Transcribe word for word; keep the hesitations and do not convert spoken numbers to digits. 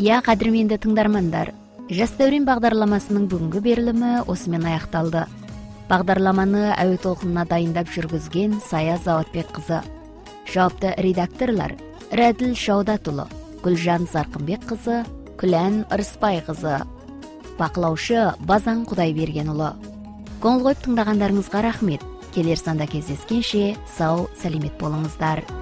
Я кадірменді тыңдармандар, Жас дәурен бағдарламасының бүгінгі берілімі осымен аяқталды. Бағдарламаны әуе толқынына дайындап жүргізген Сая Заватбек қызы. Жауапты редакторлар Рәділ Шаудатұлы, Гүлжан Зарқынбек қызы, Күлән Ырыспай қызы. Бақылаушы Базан Құдайбергенұлы. Көңіл қойып тыңдағандарыңызға рахмет. Келер санда кездескенше сау, сәлемет болыңыздар.